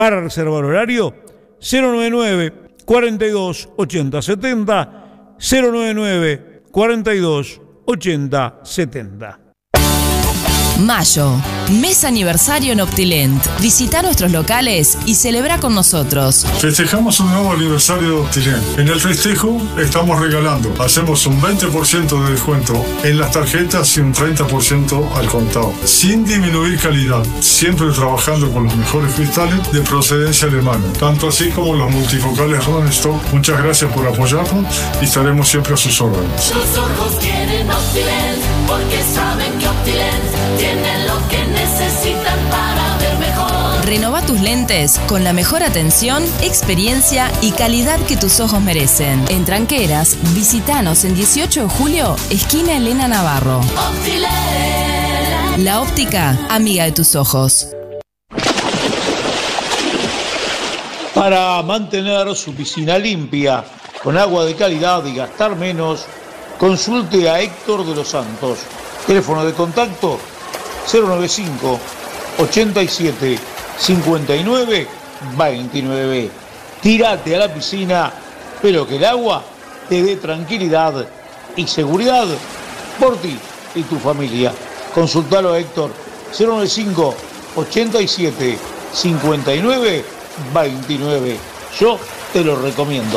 Para reservar horario, 099 42 80 70, 099 42 80 70. Mayo, mes aniversario en Optilent. Visita nuestros locales y celebra con nosotros. Festejamos un nuevo aniversario de Optilent. En el festejo estamos regalando. Hacemos un 20% de descuento en las tarjetas y un 30% al contado. Sin disminuir calidad. Siempre trabajando con los mejores cristales de procedencia alemana. Tanto así como los multifocales Rodenstock. Muchas gracias por apoyarnos y estaremos siempre a sus órdenes. Tus ojos tienen Optilent porque saben que Optilent tienen lo que necesitan para ver mejor. Renova tus lentes con la mejor atención, experiencia y calidad que tus ojos merecen. En Tranqueras, visitanos en 18 de julio, esquina Elena Navarro. Optilent. La óptica, amiga de tus ojos. Para mantener su piscina limpia, con agua de calidad y gastar menos, consulte a Héctor de los Santos. Teléfono de contacto 095 87 59 29. Tírate a la piscina, pero que el agua te dé tranquilidad y seguridad por ti y tu familia. Consultalo a Héctor 095 87 59 29. Yo te lo recomiendo.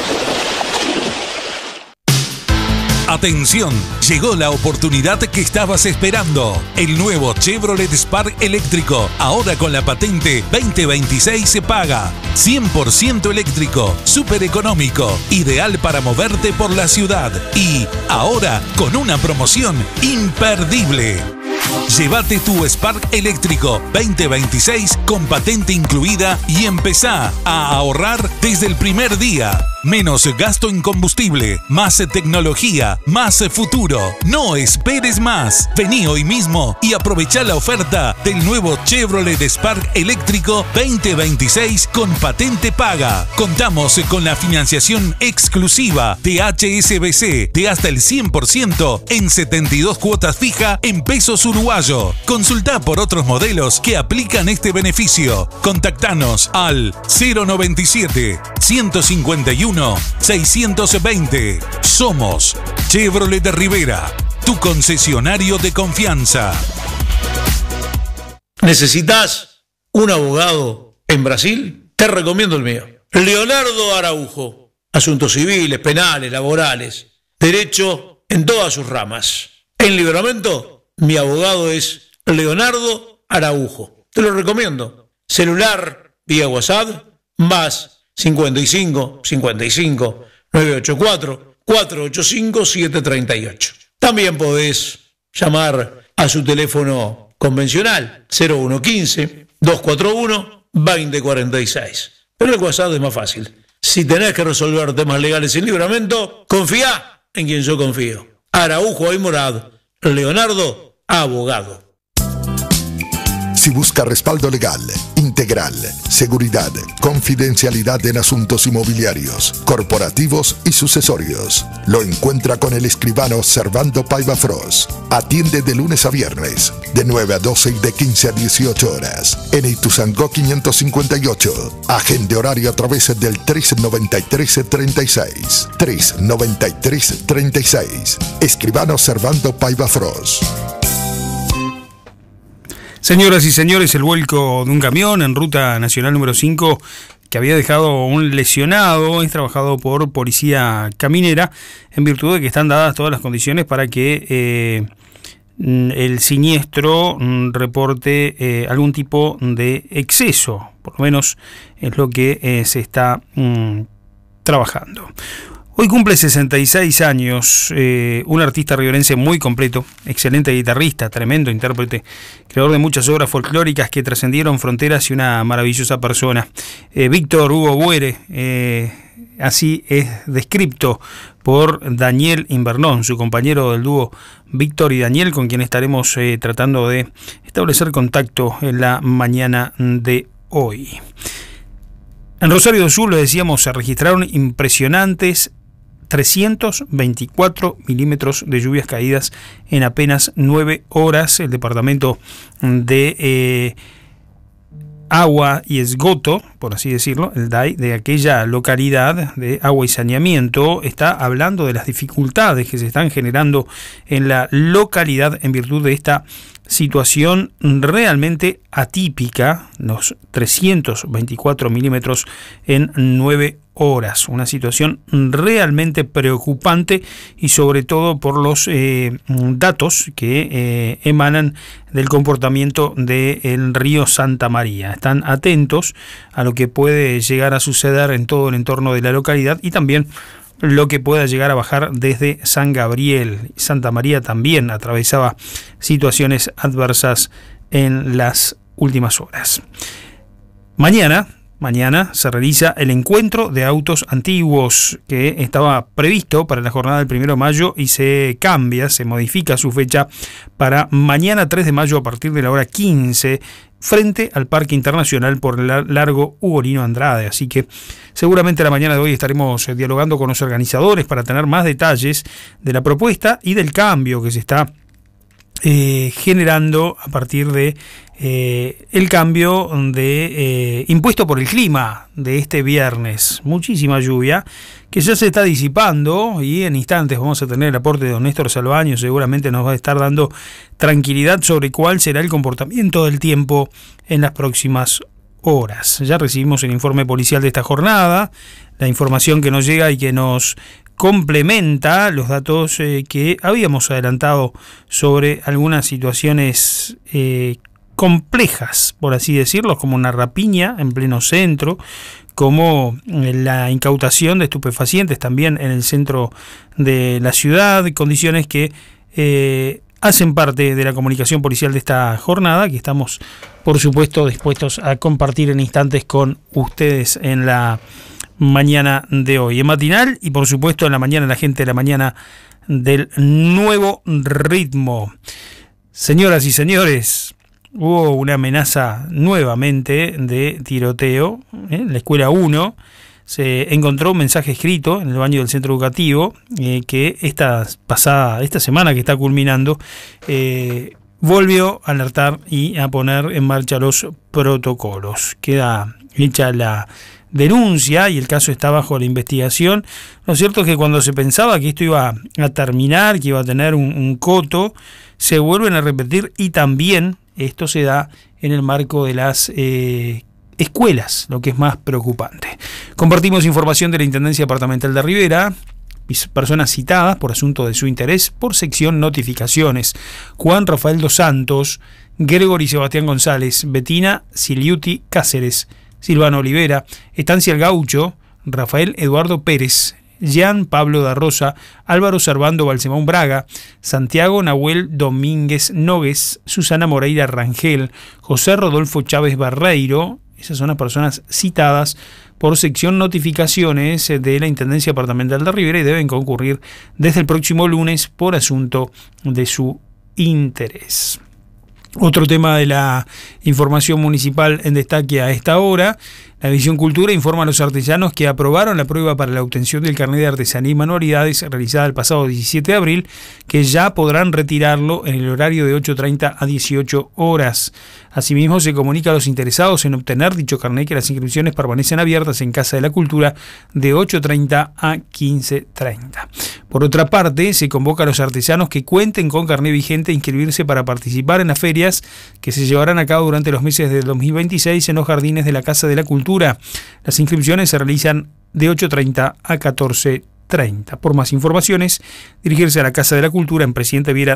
Atención, llegó la oportunidad que estabas esperando. El nuevo Chevrolet Spark eléctrico, ahora con la patente 2026 se paga. 100% eléctrico, súper económico, ideal para moverte por la ciudad. Y ahora con una promoción imperdible. Llévate tu Spark eléctrico 2026 con patente incluida y empezá a ahorrar desde el primer día. Menos gasto en combustible, más tecnología, más futuro. No esperes más. Vení hoy mismo y aprovechá la oferta del nuevo Chevrolet Spark eléctrico 2026 con patente paga. Contamos con la financiación exclusiva de HSBC de hasta el 100% en 72 cuotas fija en pesos uruguayos. Consultá por otros modelos que aplican este beneficio. Contactanos al 097 151 620. Somos Chevrolet de Rivera, tu concesionario de confianza. ¿Necesitas un abogado en Brasil? Te recomiendo el mío. Leonardo Araujo. Asuntos civiles, penales, laborales, derecho en todas sus ramas. En Libramento, mi abogado es Leonardo Araujo. Te lo recomiendo. Celular vía WhatsApp, más 55 55 984 485 738. También podés llamar a su teléfono convencional 0115 241 2046. Pero el WhatsApp es más fácil. Si tenés que resolver temas legales en Libramento, confía en quien yo confío. Araujo Aymorad, Leonardo, abogado. Si busca respaldo legal, integral, seguridad, confidencialidad en asuntos inmobiliarios, corporativos y sucesorios, lo encuentra con el escribano Servando Paiva Fros. Atiende de lunes a viernes, de 9 a 12 y de 15 a 18 horas. En Ituzaingó 558. Agende horario a través del 393-36. 393-36. Escribano Servando Paiva Fros. Señoras y señores, el vuelco de un camión en ruta nacional número 5 que había dejado un lesionado es trabajado por policía caminera en virtud de que están dadas todas las condiciones para que el siniestro reporte algún tipo de exceso, por lo menos es lo que se está trabajando. Hoy cumple 66 años un artista riorense muy completo, excelente guitarrista, tremendo intérprete, creador de muchas obras folclóricas que trascendieron fronteras y una maravillosa persona. Víctor Hugo Buere, así es descripto por Daniel Invernón, su compañero del dúo Víctor y Daniel, con quien estaremos tratando de establecer contacto en la mañana de hoy. En Rosario do Sul, lo decíamos, se registraron impresionantes 324 milímetros de lluvias caídas en apenas 9 horas. El departamento de agua y esgoto, por así decirlo, el DAI, de aquella localidad de agua y saneamiento, está hablando de las dificultades que se están generando en la localidad en virtud de esta situación realmente atípica, los 324 milímetros en 9 horas, una situación realmente preocupante y sobre todo por los datos que emanan del comportamiento del río Santa María. Están atentos a lo que puede llegar a suceder en todo el entorno de la localidad y también lo que pueda llegar a bajar desde San Gabriel. Santa María también atravesaba situaciones adversas en las últimas horas. Mañana se realiza el encuentro de autos antiguos que estaba previsto para la jornada del 1 de mayo y se modifica su fecha para mañana 3 de mayo a partir de la hora 15 frente al Parque Internacional por el Largo Ugolino Andrade. Así que seguramente la mañana de hoy estaremos dialogando con los organizadores para tener más detalles de la propuesta y del cambio que se está generando a partir de el cambio de impuesto por el clima de este viernes. Muchísima lluvia que ya se está disipando y en instantes vamos a tener el aporte de don Néstor Salvaño, seguramente nos va a estar dando tranquilidad sobre cuál será el comportamiento del tiempo en las próximas horas. Ya recibimos el informe policial de esta jornada, la información que nos llega y que nos complementa los datos que habíamos adelantado sobre algunas situaciones complejas, por así decirlo, como una rapiña en pleno centro, como la incautación de estupefacientes también en el centro de la ciudad, condiciones que hacen parte de la comunicación policial de esta jornada, que estamos, por supuesto, dispuestos a compartir en instantes con ustedes en la mañana de hoy, en matinal y por supuesto en la mañana, la gente de la mañana del Nuevo Ritmo. Señoras y señores, hubo una amenaza nuevamente de tiroteo en la escuela 1. Se encontró un mensaje escrito en el baño del centro educativo que esta semana que está culminando volvió a alertar y a poner en marcha los protocolos. Queda hecha la denuncia y el caso está bajo la investigación. Lo cierto es que cuando se pensaba que esto iba a terminar, que iba a tener un coto, se vuelven a repetir y también esto se da en el marco de las escuelas, lo que es más preocupante. Compartimos información de la Intendencia Departamental de Rivera. Personas citadas por asunto de su interés por sección notificaciones: Juan Rafael dos Santos, Gregory Sebastián González, Betina Siliuti Cáceres, Silvano Olivera, Estancia El Gaucho, Rafael Eduardo Pérez, Jean Pablo da Rosa, Álvaro Servando Balsemón Braga, Santiago Nahuel Domínguez Nogues, Susana Moreira Rangel, José Rodolfo Chávez Barreiro. Esas son las personas citadas por sección notificaciones de la Intendencia Departamental de Rivera y deben concurrir desde el próximo lunes por asunto de su interés. Otro tema de la información municipal en destaque a esta hora: la División Cultura informa a los artesanos que aprobaron la prueba para la obtención del carnet de artesanía y manualidades realizada el pasado 17 de abril, que ya podrán retirarlo en el horario de 8:30 a 18 horas. Asimismo, se comunica a los interesados en obtener dicho carnet que las inscripciones permanecen abiertas en Casa de la Cultura de 8:30 a 15:30. Por otra parte, se convoca a los artesanos que cuenten con carnet vigente a inscribirse para participar en las ferias que se llevarán a cabo durante los meses del 2026 en los jardines de la Casa de la Cultura. Las inscripciones se realizan de 8:30 a 14:30. Por más informaciones, dirigirse a la Casa de la Cultura en Presidente Viera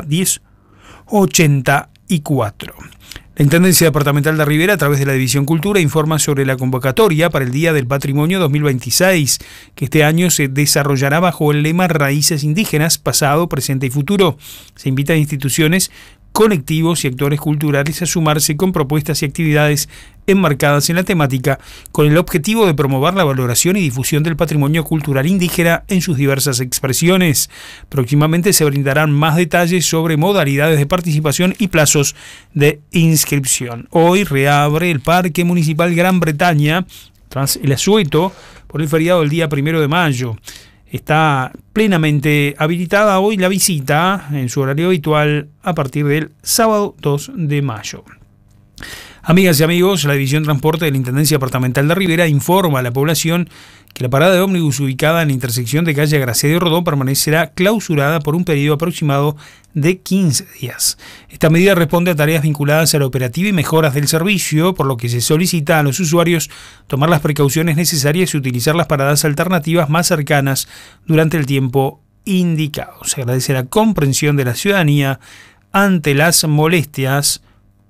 1084. La Intendencia Departamental de Rivera, a través de la División Cultura, informa sobre la convocatoria para el Día del Patrimonio 2026, que este año se desarrollará bajo el lema Raíces Indígenas, Pasado, Presente y Futuro. Se invita a instituciones, colectivos y actores culturales a sumarse con propuestas y actividades enmarcadas en la temática, con el objetivo de promover la valoración y difusión del patrimonio cultural indígena en sus diversas expresiones. Próximamente se brindarán más detalles sobre modalidades de participación y plazos de inscripción. Hoy reabre el Parque Municipal Gran Bretaña, tras el asueto por el feriado del día 1 de mayo. Está plenamente habilitada hoy la visita en su horario habitual a partir del sábado 2 de mayo. Amigas y amigos, la División Transporte de la Intendencia Departamental de Rivera informa a la población que la parada de ómnibus ubicada en la intersección de calle Graciela y Rodó permanecerá clausurada por un periodo aproximado de 15 días. Esta medida responde a tareas vinculadas a la operativa y mejoras del servicio, por lo que se solicita a los usuarios tomar las precauciones necesarias y utilizar las paradas alternativas más cercanas durante el tiempo indicado. Se agradece la comprensión de la ciudadanía ante las molestias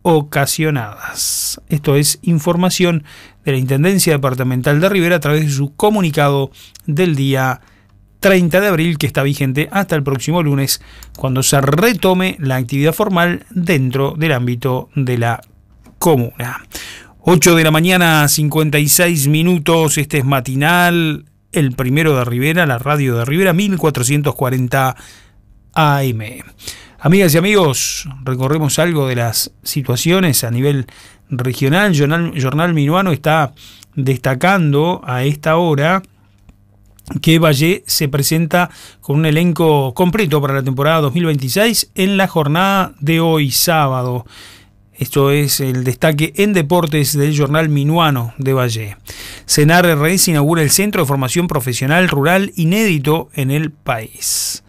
ocasionadas. Esto es información de la Intendencia Departamental de Rivera a través de su comunicado del día 30 de abril, que está vigente hasta el próximo lunes, cuando se retome la actividad formal dentro del ámbito de la comuna. 8 de la mañana, 56 minutos. Este es Matinal, el primero de Rivera, la radio de Rivera, 1440 AM. Amigas y amigos, recorremos algo de las situaciones a nivel regional. Jornal Minuano está destacando a esta hora que Valle se presenta con un elenco completo para la temporada 2026 en la jornada de hoy sábado. Esto es el destaque en deportes del Jornal Minuano de Valle. Senar RS inaugura el Centro de Formación Profesional Rural inédito en el país.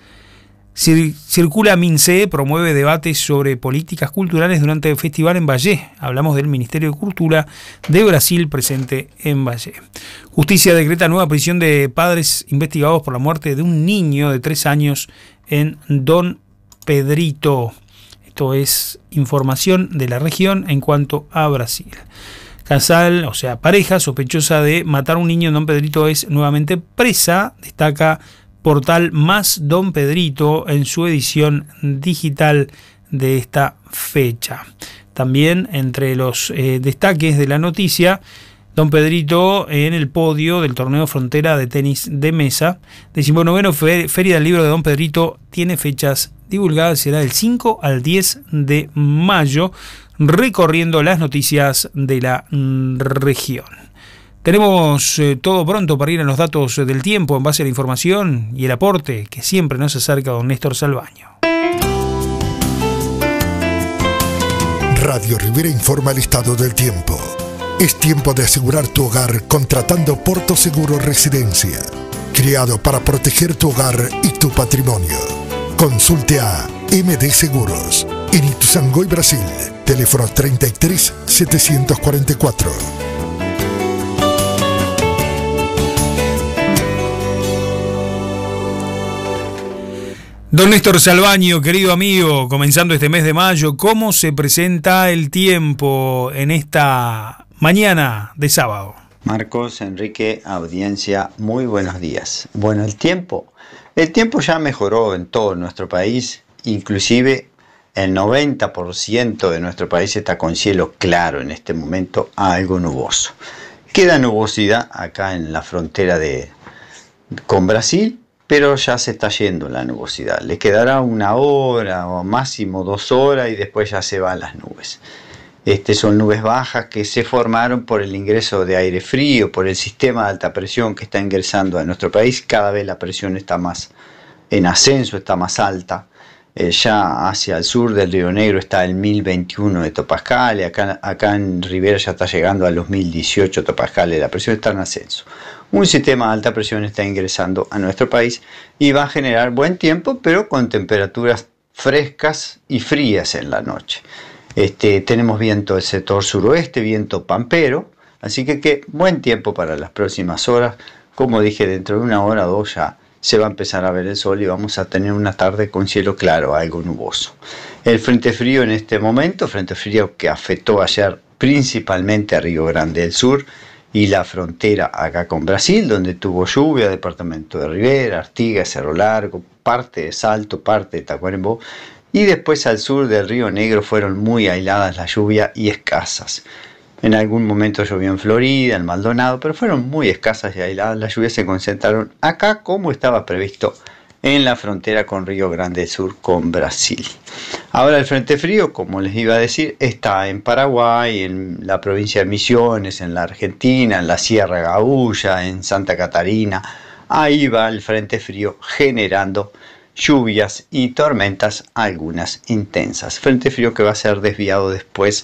Circula MINCE, promueve debates sobre políticas culturales durante el festival en Valle. Hablamos del Ministerio de Cultura de Brasil presente en Valle. Justicia decreta nueva prisión de padres investigados por la muerte de un niño de 3 años en Don Pedrito. Esto es información de la región en cuanto a Brasil. Casal, o sea, pareja sospechosa de matar a un niño en Don Pedrito es nuevamente presa, destaca portal Más Don Pedrito en su edición digital de esta fecha. También entre los destaques de la noticia, Don Pedrito en el podio del torneo Frontera de tenis de mesa. 19º Feria del Libro de Don Pedrito tiene fechas divulgadas, será del 5 al 10 de mayo, recorriendo las noticias de la región. Tenemos todo pronto para ir a los datos del tiempo en base a la información y el aporte que siempre nos acerca don Néstor Salvaño. Radio Rivera informa el estado del tiempo. Es tiempo de asegurar tu hogar contratando Porto Seguro Residencia, creado para proteger tu hogar y tu patrimonio. Consulte a MD Seguros en Ituzaingó, Brasil. Teléfono 33 744. Don Néstor Salvaño, querido amigo, comenzando este mes de mayo, ¿cómo se presenta el tiempo en esta mañana de sábado? Marcos, Enrique, audiencia, muy buenos días. Bueno, el tiempo ya mejoró en todo nuestro país, inclusive el 90% de nuestro país está con cielo claro en este momento, algo nuboso. Queda nubosidad acá en la frontera con Brasil, pero ya se está yendo la nubosidad. Le quedará 1 hora o máximo 2 horas y después ya se van las nubes. Son nubes bajas que se formaron por el ingreso de aire frío, por el sistema de alta presión que está ingresando a nuestro país. Cada vez la presión está más en ascenso, está más alta. Ya hacia el sur del Río Negro está el 1021 hectopascales. Acá en Rivera ya está llegando a los 1018 hectopascales. La presión está en ascenso. Un sistema de alta presión está ingresando a nuestro país y va a generar buen tiempo, pero con temperaturas frescas y frías en la noche. Tenemos viento del sector suroeste, viento pampero, así que buen tiempo para las próximas horas. Como dije, dentro de 1 hora o 2 ya se va a empezar a ver el sol y vamos a tener una tarde con cielo claro, algo nuboso. El frente frío en este momento, frente frío que afectó ayer principalmente a Río Grande del Sur y la frontera acá con Brasil, donde tuvo lluvia, departamento de Rivera, Artigas, Cerro Largo, parte de Salto, parte de Tacuarembó, y después al sur del Río Negro fueron muy aisladas las lluvias y escasas. En algún momento llovió en Florida, en Maldonado, pero fueron muy escasas y aisladas. Las lluvias se concentraron acá como estaba previsto en la frontera con Río Grande del Sur con Brasil. Ahora el frente frío, como les iba a decir, está en Paraguay, en la provincia de Misiones, en la Argentina, en la Sierra Gaúcha, en Santa Catarina. Ahí va el frente frío generando lluvias y tormentas, algunas intensas. Frente frío que va a ser desviado después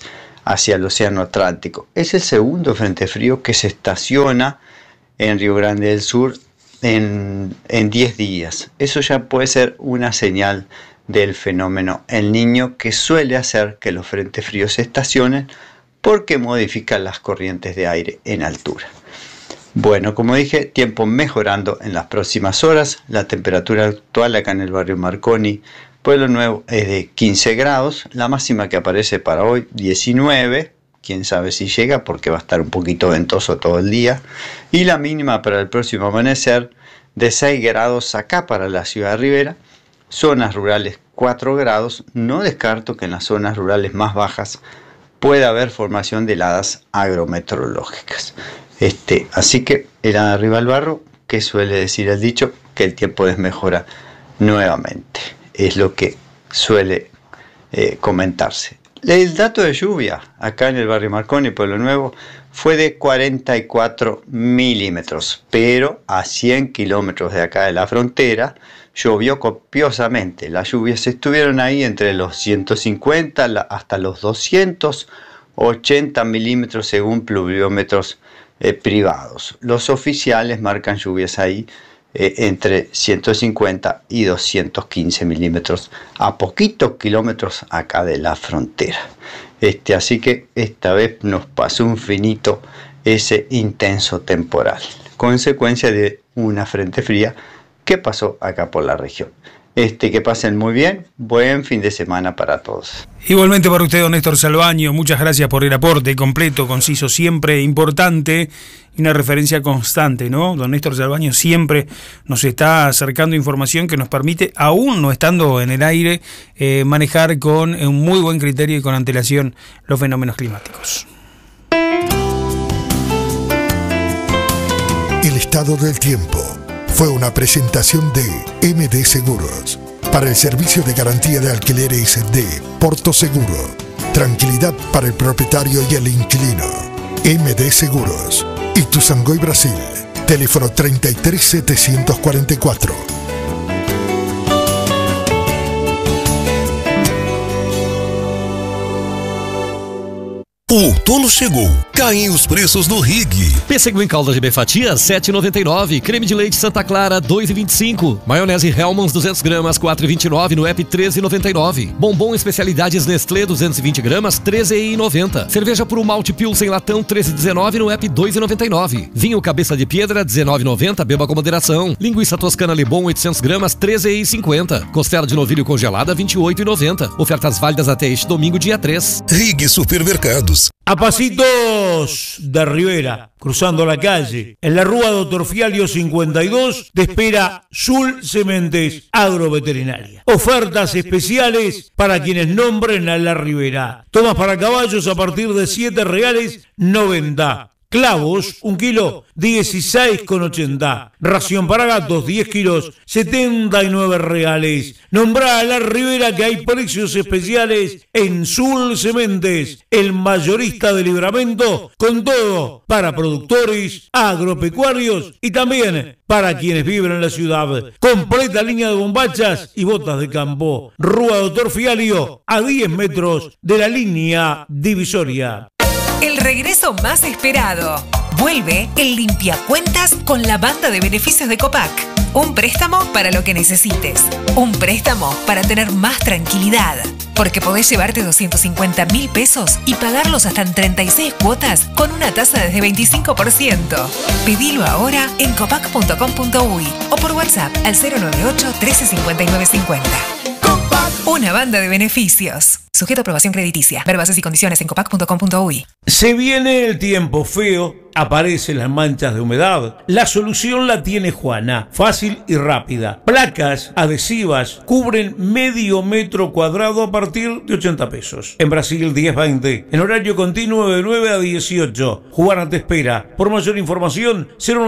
hacia el Océano Atlántico. Es el segundo frente frío que se estaciona en Río Grande del Sur en 10 días. Eso ya puede ser una señal del fenómeno El Niño, que suele hacer que los frentes fríos se estacionen porque modifican las corrientes de aire en altura. Bueno, como dije, tiempo mejorando en las próximas horas. La temperatura actual acá en el barrio Marconi, Pueblo Nuevo, es de 15 grados. La máxima que aparece para hoy, 19. Quién sabe si llega porque va a estar un poquito ventoso todo el día. Y la mínima para el próximo amanecer, de 6 grados acá para la ciudad de Rivera. Zonas rurales 4 grados. No descarto que en las zonas rurales más bajas pueda haber formación de heladas agrometeorológicas. Así que helada arriba al barro, que suele decir el dicho, que el tiempo desmejora nuevamente. Es lo que suele comentarse. El dato de lluvia acá en el barrio Marconi, Pueblo Nuevo, fue de 44 milímetros, pero a 100 kilómetros de acá de la frontera llovió copiosamente. Las lluvias estuvieron ahí entre los 150 hasta los 280 milímetros según pluviómetros privados. Los oficiales marcan lluvias ahí entre 150 y 215 milímetros a poquitos kilómetros acá de la frontera. Así que esta vez nos pasó un finito ese intenso temporal, consecuencia de una frente fría que pasó acá por la región. Que pasen muy bien, buen fin de semana para todos. Igualmente para usted, don Néstor Salvaño, muchas gracias por el aporte completo, conciso, siempre importante y una referencia constante, ¿no? Don Néstor Salvaño siempre nos está acercando información que nos permite, aún no estando en el aire, manejar con un muy buen criterio y con antelación los fenómenos climáticos. El estado del tiempo fue una presentación de MD Seguros para el servicio de garantía de alquileres de Porto Seguro. Tranquilidad para el propietario y el inquilino. MD Seguros. Ituzaingó, Brasil. Teléfono 33744. O outono chegou. Caem os preços no Rig. Pêssego em calda de B fatia, 7,99. Creme de leite Santa Clara, 2,25. Maionese Hellmann's 200 gramas, 4,29. No app, 13,99. Bombom especialidades Nestlé, 220 gramas, 13,90. Cerveja Puro Malte Pilsen latão, 13,19. No app, 2,99. Vinho Cabeça de Pedra, 19,90. Beba com moderação. Linguiça Toscana Lebon, 800 gramas, 13,50. Costela de novilho congelada, 28,90. Ofertas válidas até este domingo, dia 3. Rig Supermercados. A pasitos de Rivera, cruzando la calle, en la Rúa Doctor Fialio 52, te espera Sul Sementes Agroveterinaria. Ofertas especiales para quienes nombren a la Rivera. Tomas para caballos a partir de $7,90. Clavos, 1 kilo, 16,80. Ración para gatos, 10 kilos, 79 reales. Nombrá a la Rivera que hay precios especiales en Sul Sementes, el mayorista de Libramento, con todo para productores, agropecuarios y también para quienes viven en la ciudad. Completa línea de bombachas y botas de campo. Rúa Doctor Fialio, a 10 metros de la línea divisoria. El regreso más esperado. Vuelve el Limpiacuentas con la banda de beneficios de Copac. Un préstamo para lo que necesites. Un préstamo para tener más tranquilidad. Porque podés llevarte 250.000 pesos y pagarlos hasta en 36 cuotas con una tasa desde 25%. Pedilo ahora en copac.com.uy o por WhatsApp al 098 135950. Una banda de beneficios. Sujeto a aprobación crediticia. Ver bases y condiciones en copac.com.uy. Se viene el tiempo feo, aparecen las manchas de humedad. La solución la tiene Juana, fácil y rápida. Placas adhesivas cubren medio metro cuadrado a partir de 80 pesos. En Brasil 1020, en horario continuo de 9 a 18. Juana te espera. Por mayor información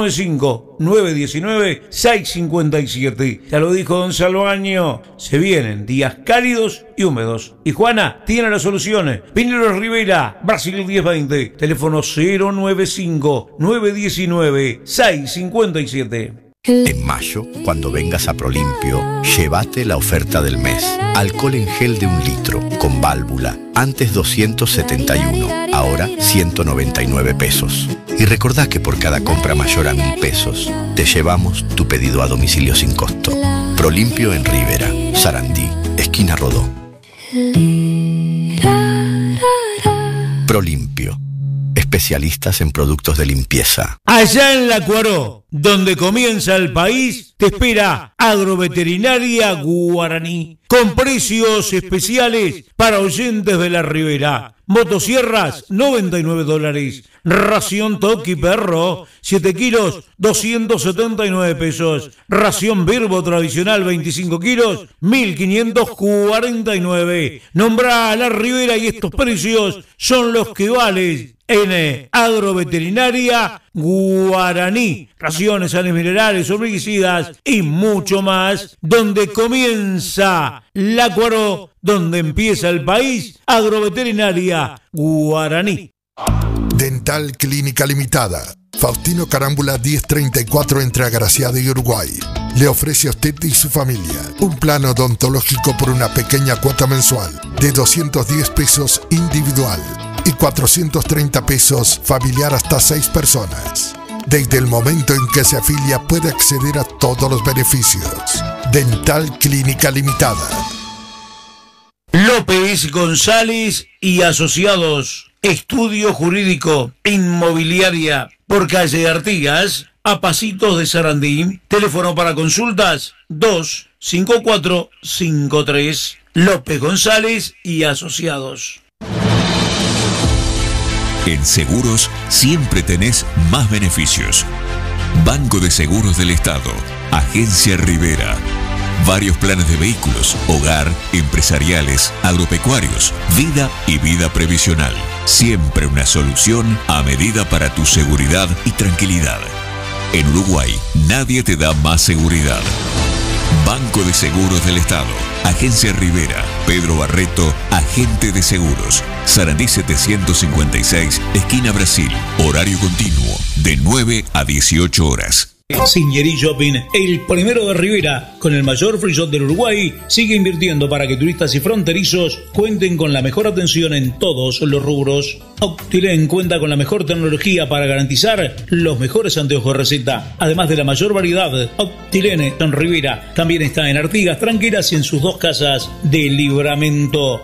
095-919-657. Ya lo dijo don Salvaño, se vienen días cálidos y húmedos. Y Juana tiene las soluciones. Pineros Rivera, Brasil 1020, teléfono 095-919-657. En mayo, cuando vengas a Prolimpio, llévate la oferta del mes. Alcohol en gel de 1 litro, con válvula. Antes 271, ahora 199 pesos. Y recordá que por cada compra mayor a 1.000 pesos, te llevamos tu pedido a domicilio sin costo. Prolimpio en Rivera, Sarandí, esquina Rodó. Prolimpio. Especialistas en productos de limpieza. Allá en La Cuaró, donde comienza el país, te espera Agroveterinaria Guaraní, con precios especiales para oyentes de la Ribera. Motosierras, $99. Ración Toki Perro, 7 kilos, 279 pesos. Ración Virbo tradicional, 25 kilos, 1.549. Nombra a la Ribera y estos precios son los que vales en Agroveterinaria Guaraní. Raciones, sales minerales, herbicidas y mucho más. Donde comienza La Cuaró, donde empieza el país, Agroveterinaria Guaraní. Dental Clínica Limitada. Faustino Carámbula 1034 entre Agraciada y Uruguay. Le ofrece a usted y su familia un plan odontológico por una pequeña cuota mensual de 210 pesos individual y 430 pesos familiar hasta 6 personas. Desde el momento en que se afilia puede acceder a todos los beneficios. Dental Clínica Limitada. López González y Asociados. Estudio Jurídico Inmobiliaria por calle Artigas, a pasitos de Sarandí. Teléfono para consultas 25453. López González y Asociados. En Seguros siempre tenés más beneficios. Banco de Seguros del Estado, Agencia Rivera. Varios planes de vehículos, hogar, empresariales, agropecuarios, vida y vida previsional. Siempre una solución a medida para tu seguridad y tranquilidad. En Uruguay, nadie te da más seguridad. Banco de Seguros del Estado, Agencia Rivera, Pedro Barreto, Agente de Seguros. Sarandí 756, esquina Brasil. Horario continuo, de 9 a 18 horas. Signery Shopping, el primero de Rivera, con el mayor free shop del Uruguay, sigue invirtiendo para que turistas y fronterizos cuenten con la mejor atención en todos los rubros. Optilen cuenta con la mejor tecnología para garantizar los mejores anteojos de receta, además de la mayor variedad. Optilen en Rivera también está en Artigas, Tranqueras y en sus 2 casas de Libramento.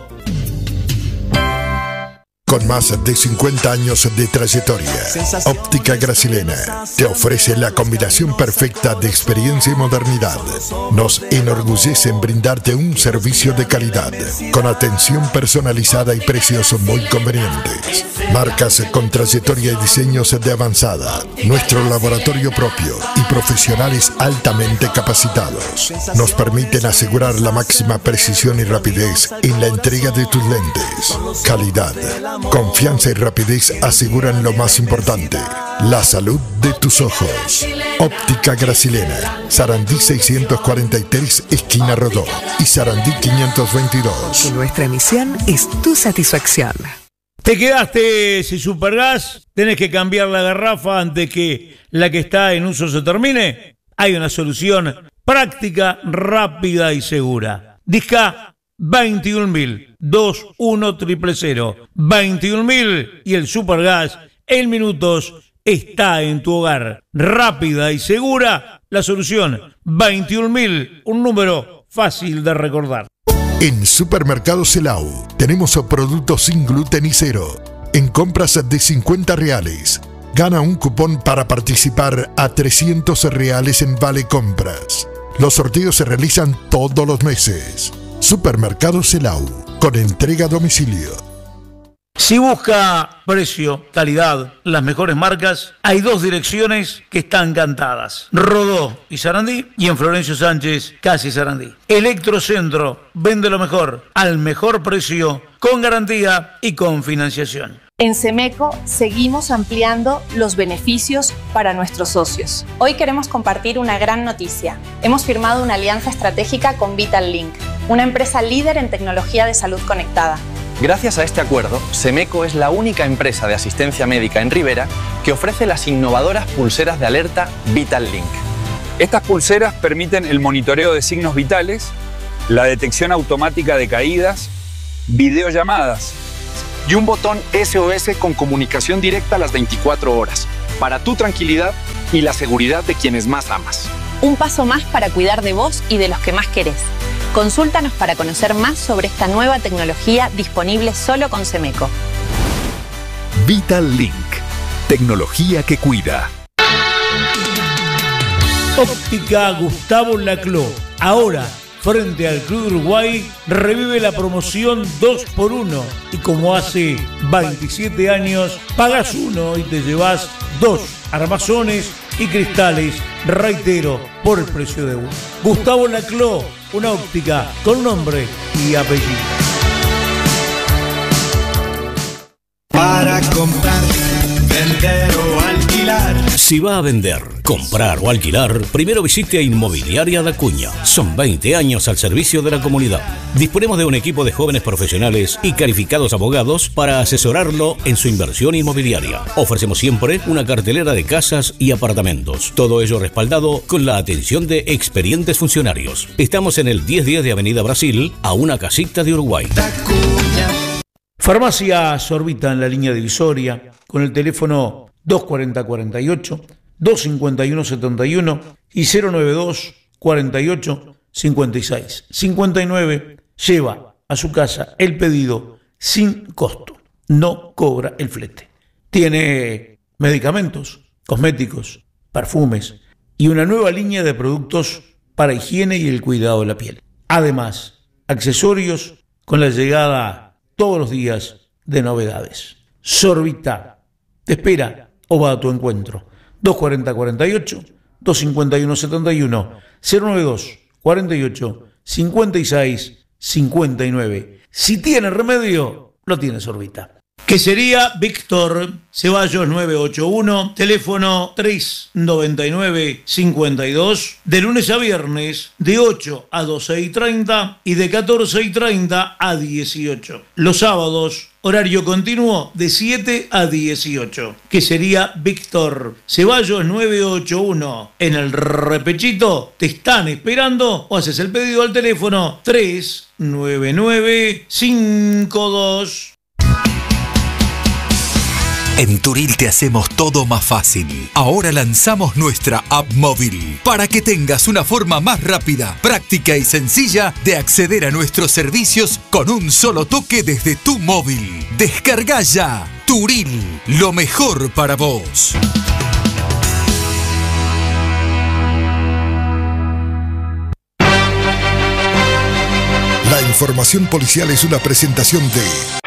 Con más de 50 años de trayectoria, Óptica Gracilena te ofrece la combinación perfecta de experiencia y modernidad. Nos enorgullece en brindarte un servicio de calidad, con atención personalizada y precios muy convenientes. Marcas con trayectoria y diseños de avanzada. Nuestro laboratorio propio y profesionales altamente capacitados nos permiten asegurar la máxima precisión y rapidez en la entrega de tus lentes. Calidad, confianza y rapidez aseguran lo más importante, la salud de tus ojos. Óptica Gracilena, Sarandí 643, esquina Rodó, y Sarandí 522. Nuestra misión es tu satisfacción. ¿Te quedaste sin Supergas? ¿Tenés que cambiar la garrafa antes que la que está en uso se termine? Hay una solución práctica, rápida y segura. Disca 21.000, 21000, 21.000 y el Supergas en minutos está en tu hogar. Rápida y segura, la solución 21.000, un número fácil de recordar. En Supermercado Celau tenemos productos sin gluten y cero. En compras de R$50, gana un cupón para participar a R$300 en Vale Compras. Los sorteos se realizan todos los meses. Supermercado Celau, con entrega a domicilio. Si busca precio, calidad, las mejores marcas, hay 2 direcciones que están cantadas: Rodó y Sarandí, y en Florencio Sánchez, casi Sarandí. Electrocentro vende lo mejor, al mejor precio, con garantía y con financiación. En Semeco seguimos ampliando los beneficios para nuestros socios. Hoy queremos compartir una gran noticia. Hemos firmado una alianza estratégica con Vital Link, una empresa líder en tecnología de salud conectada. Gracias a este acuerdo, Semeco es la única empresa de asistencia médica en Rivera que ofrece las innovadoras pulseras de alerta Vital Link. Estas pulseras permiten el monitoreo de signos vitales, la detección automática de caídas, videollamadas y un botón SOS con comunicación directa a las 24 horas, para tu tranquilidad y la seguridad de quienes más amas. Un paso más para cuidar de vos y de los que más querés. Consúltanos para conocer más sobre esta nueva tecnología disponible solo con Semeco. Vital Link, tecnología que cuida. Óptica Gustavo Laclau. Ahora, frente al Club Uruguay, revive la promoción 2x1. Y como hace 27 años, pagas uno y te llevas 2 armazones y cristales, reitero, por el precio de uno. Gustavo Laclau, una óptica con nombre y apellido. Para comprar, vender o alquilar. Si va a vender, comprar o alquilar, primero visite a Inmobiliaria da Cunha. Son 20 años al servicio de la comunidad. Disponemos de un equipo de jóvenes profesionales y calificados abogados para asesorarlo en su inversión inmobiliaria. Ofrecemos siempre una cartelera de casas y apartamentos. Todo ello respaldado con la atención de experientes funcionarios. Estamos en el 1010 de Avenida Brasil, a una casita de Uruguay. Farmacia Sorbita en la línea divisoria, con el teléfono 240-48, 251-71 y 092-48-56. 59 lleva a su casa el pedido sin costo, no cobra el flete. Tiene medicamentos, cosméticos, perfumes y una nueva línea de productos para higiene y el cuidado de la piel. Además, accesorios con la llegada todos los días de novedades. Sorbita te espera o va a tu encuentro. 240-48, 251-71, 092-48-56-59. Si tiene remedio, lo tiene Sorbita. Que sería Víctor Ceballos 981, teléfono 399-52, de lunes a viernes, de 8 a 12:30 y de 14:30 a 18. Los sábados, horario continuo de 7 a 18. Que sería Víctor Ceballos 981. En el repechito te están esperando o haces el pedido al teléfono 399-52. En Turil te hacemos todo más fácil. Ahora lanzamos nuestra app móvil para que tengas una forma más rápida, práctica y sencilla de acceder a nuestros servicios con un solo toque desde tu móvil. Descarga ya Turil, lo mejor para vos. La información policial es una presentación de